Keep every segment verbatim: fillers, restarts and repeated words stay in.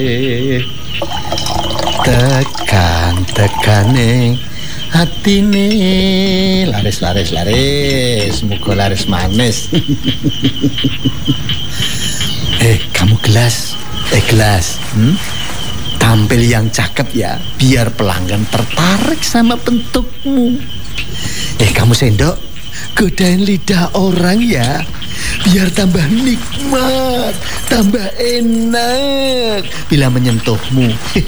Tekan tekane hatine laris laris laris muga laris manis. Eh kamu gelas eh gelas hmm? Tampil yang cakep ya, biar pelanggan tertarik sama bentukmu. Eh kamu sendok, godain lidah orang ya, biar tambah nikmat, tambah enak bila menyentuhmu.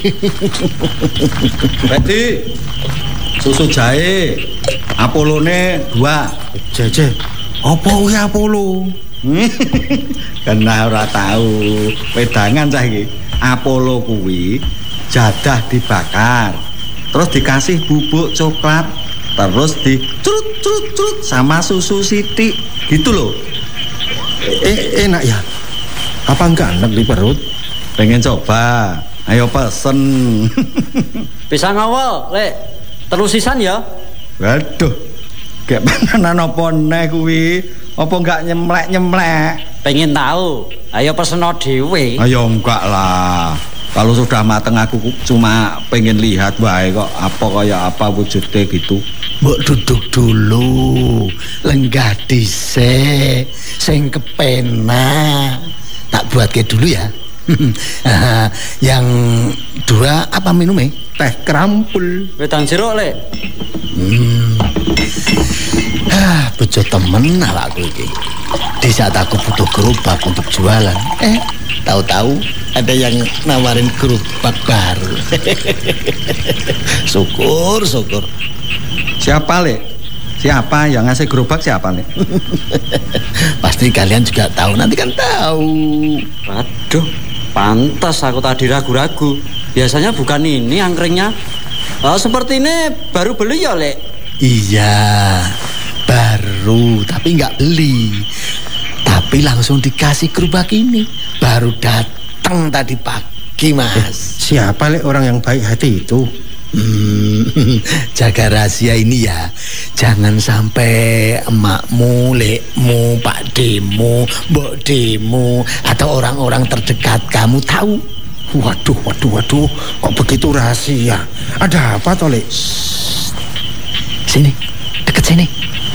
Ready, susu jahe, Apolone dua. Jeje, apa kuwi Apollo? Kena ora tahu, wedangan cah iki. Apollo kuwi jadah dibakar, terus dikasih bubuk coklat, terus dicrut-crut-crut sama susu sithik gitu loh. Eh enak ya? Apa enggak enak di perut? Pengen coba? Ayo pesen. Pisang awal, Lek. Terusisan ya? Waduh. Gak panganan apa neh kuwi? Apa enggak nyemlek-nyemlek? Pengen tahu. Ayo pesen dhewe. Ayo enggak lah. Kalau sudah mateng aku cuma pengen lihat wae kok apa kayak apa wujudnya gitu. Mbok duduk dulu, lenggah dhisik, sing kepenak. Tak buatke dulu ya. Yang dua apa minumnya? Teh kerampul. Wedang jeruk, Lek. Hmm. Ah, bojo temen awakku iki. Di saat aku butuh gerobak untuk jualan, eh tahu-tahu ada yang nawarin gerobak baru. Syukur, syukur. Siapa, Lek? Siapa yang ngasih gerobak siapa, Lek? Pasti kalian juga tahu, nanti kan tahu. Waduh, pantas aku tadi ragu-ragu. Biasanya bukan ini angkringnya. Oh, seperti ini baru beli ya, Lek? Iya, baru, tapi nggak beli. Tapi langsung dikasih gerobak ini. Baru datang tadi pagi, Mas. Eh, siapa Lek orang yang baik hati itu? Hmm, jaga rahasia ini ya. Jangan sampai emakmu, lekmu, pak demu, mbok demu, atau orang-orang terdekat kamu tahu. Waduh, waduh, waduh. Kok begitu rahasia? Ada apa toh, Lek? Sini, deket sini.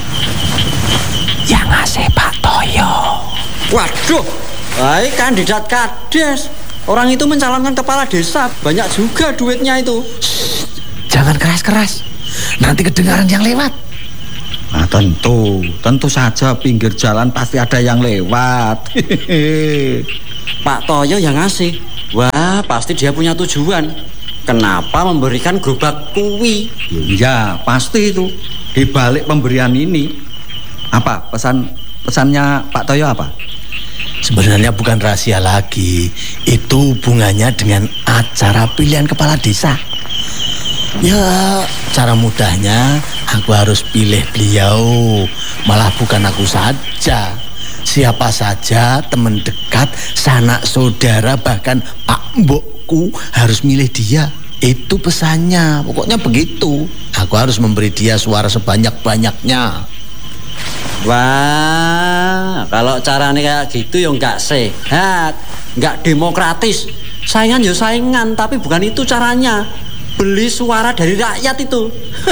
Yang ngasih Pak Toyo. Waduh, baik kandidat kades. Orang itu mencalonkan kepala desa. Banyak juga duitnya itu. Shh, jangan keras-keras. Nanti kedengaran yang lewat. Nah tentu, tentu saja pinggir jalan pasti ada yang lewat. Pak Toyo yang ngasih. Wah, pasti dia punya tujuan. Kenapa memberikan gerobak kuwi? Ya, pasti itu. Di balik pemberian ini, apa pesan pesannya Pak Toyo apa? Sebenarnya bukan rahasia lagi. Itu hubungannya dengan acara pilihan kepala desa. Ya, cara mudahnya aku harus pilih beliau. Malah bukan aku saja. Siapa saja teman dekat, sanak saudara, bahkan Pak Mbokku harus milih dia. Itu pesannya. Pokoknya begitu. Aku harus memberi dia suara sebanyak-banyaknya. Wah, kalau caranya kayak gitu ya nggak sehat, nggak demokratis. Saingan ya saingan, tapi bukan itu caranya. Beli suara dari rakyat itu.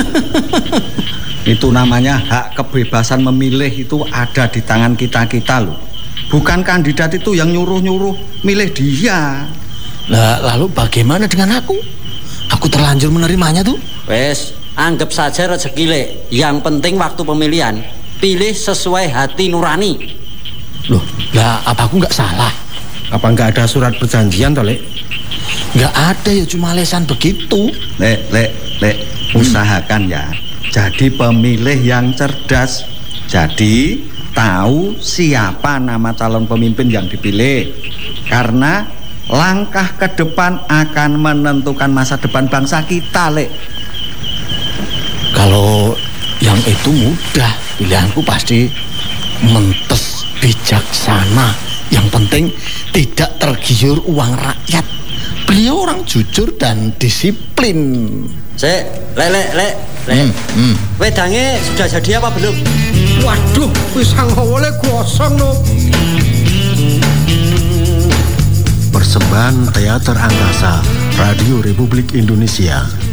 Itu namanya hak kebebasan memilih, itu ada di tangan kita-kita loh. Bukan kandidat itu yang nyuruh-nyuruh milih dia. Nah, lalu bagaimana dengan aku? Aku terlanjur menerimanya tuh. Wes, anggap saja rezeki, Lek. Yang penting waktu pemilihan pilih sesuai hati nurani. Loh, lah apa aku nggak salah? Apa nggak ada surat perjanjian toh, Lek? Nggak ada ya, cuma lesan begitu. Lek, lek, lek, usahakan ya. Jadi pemilih yang cerdas. Jadi tahu siapa nama calon pemimpin yang dipilih. Karena langkah ke depan akan menentukan masa depan bangsa kita, Lek. Kalau yang itu mudah, pilihanku pasti mentes, bijaksana. Yang penting tidak tergiur uang rakyat. Beliau orang jujur dan disiplin. Sek, Lek, Lek, Lek, Lek. Hmm, hmm. Wedangnya sudah jadi apa belum? Waduh, pisang awalnya gosong loh. persembahan Teater Angkasa Radio Republik Indonesia.